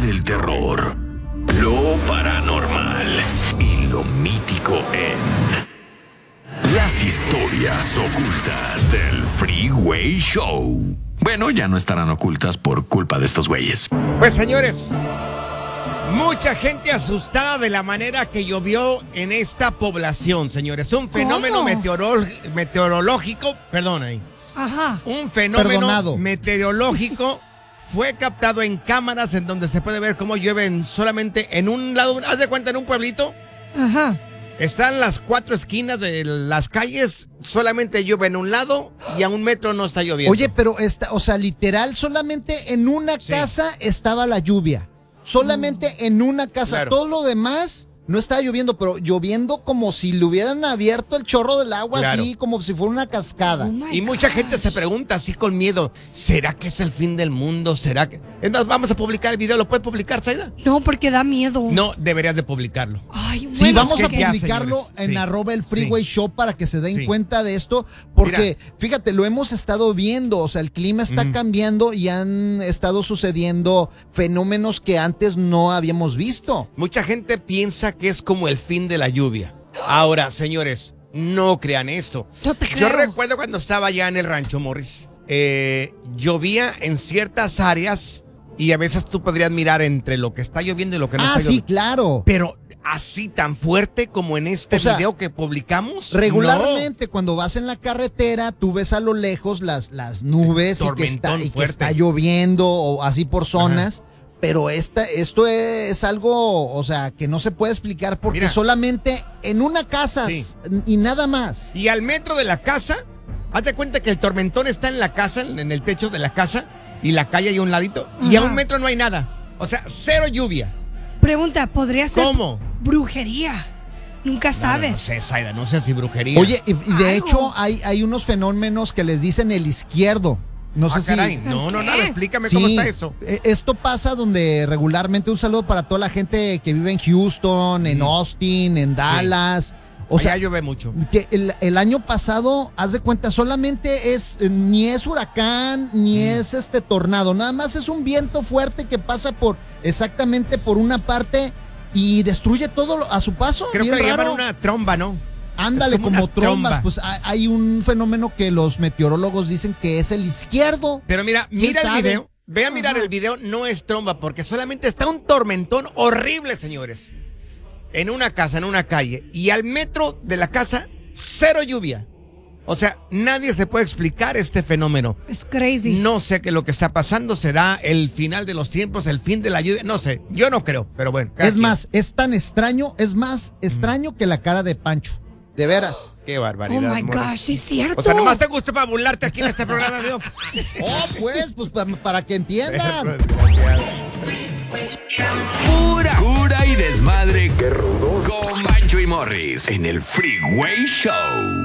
del terror, lo paranormal y lo mítico en Las Historias Ocultas del Freeway Show. Bueno, ya no estarán ocultas por culpa de estos güeyes. Pues señores, mucha gente asustada de la manera que llovió en esta población, señores. Un fenómeno meteorológico, perdón ahí. Ajá. Un fenómeno meteorológico fue captado en cámaras en donde se puede ver cómo llueven solamente en un lado. Haz de cuenta, en un pueblito. Ajá. Están las 4 esquinas de las calles, solamente llueve en un lado y a 1 metro no está lloviendo. Oye, pero literal, solamente en una casa estaba la lluvia. Solamente en una casa. Claro. Todo lo demás no estaba lloviendo, pero lloviendo como si le hubieran abierto el chorro del agua, Claro. así como si fuera una cascada. Y mucha gente se pregunta así con miedo, ¿será que es el fin del mundo? ¿Será que...? Es más, vamos a publicar el video. ¿Lo puedes publicar, Zaida? No, porque da miedo. No, deberías de publicarlo. Ay, Sí, bueno, vamos es a que ya, publicarlo señores, en sí, @el Freeway Show para que se den sí. cuenta de esto, porque fíjate, lo hemos estado viendo, o sea, el clima está cambiando y han estado sucediendo fenómenos que antes no habíamos visto. Mucha gente piensa que es como el fin de la lluvia. Ahora, señores, no crean esto. No te Yo creo. recuerdo cuando estaba allá en el rancho, Morris, llovía en ciertas áreas y a veces tú podrías mirar entre lo que está lloviendo y lo que no está Sí, lloviendo. claro. Pero así tan fuerte como en este O sea, video que publicamos. Regularmente cuando vas en la carretera, tú ves a lo lejos las nubes y que Tormentón fuerte. está lloviendo o así por zonas. Pero esto es algo, o sea, que no se puede explicar porque Mira. solamente en una casa y nada más. Y al metro de la casa, haz de cuenta que el tormentón está en la casa, en el techo de la casa, y la calle hay a un ladito. Y a 1 metro no hay nada. O sea, cero lluvia. Pregunta, ¿podría ser ¿Cómo? brujería? Nunca sabes. No sé, Zaida, no sé si brujería. Oye, y de Algo. hecho hay unos fenómenos que les dicen el izquierdo. No sé caray. si... No, ¿Qué? nada, explícame Sí, cómo está eso. Esto pasa donde regularmente, un saludo para toda la gente que vive en Houston, en Austin, en Dallas. O sea, Allá llueve mucho. que el año pasado, haz de cuenta, solamente ni es huracán, ni es tornado, nada más es un viento fuerte que pasa exactamente por una parte y destruye todo a su paso. Creo que bien le llaman raro. una tromba, ¿no? Ándale, Es como como una trombas, tromba. pues hay un fenómeno que los meteorólogos dicen que es el izquierdo. Pero mira, ¿Quién mira sabe? el video. Ve a mirar el video, no es tromba, porque solamente está un tormentón horrible, señores. En una casa, en una calle. Y al metro de la casa, cero lluvia. O sea, nadie se puede explicar este fenómeno. Es crazy. No sé qué lo que está pasando será el final de los tiempos, el fin de la lluvia. No sé, yo no creo, pero bueno. cada Es quien. más, es tan extraño, es más extraño que la cara de Pancho. De veras. Qué Oh barbaridad. my Morris. gosh, es cierto. O sea, nomás te gusta para burlarte aquí en este programa, amigo. Pues para que entiendan. Pura cura y desmadre. ¡Qué rudos! Con Bancho y Morris en el Freeway Show.